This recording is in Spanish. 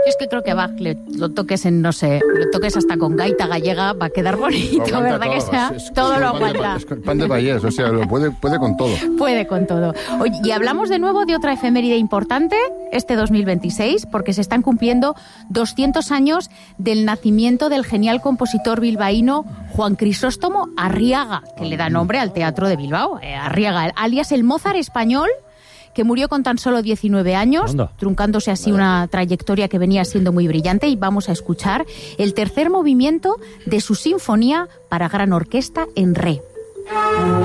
es que creo que Bach lo toques en, no sé, lo toques hasta con gaita gallega, va a quedar bonito, ¿verdad? Todo. Que sea, todo lo aguanta. Es pan de Vallés, o sea, puede con todo. Puede con todo. Oye, y hablamos de nuevo de otra efeméride importante, este 2026, porque se están cumpliendo 200 años del nacimiento del genial compositor bilbaíno Juan Crisóstomo Arriaga, que le da nombre al Teatro de Bilbao. Arriaga, alias el Mozart español, que murió con tan solo 19 años, truncándose así una trayectoria que venía siendo muy brillante, y vamos a escuchar el tercer movimiento de su sinfonía para gran orquesta en re.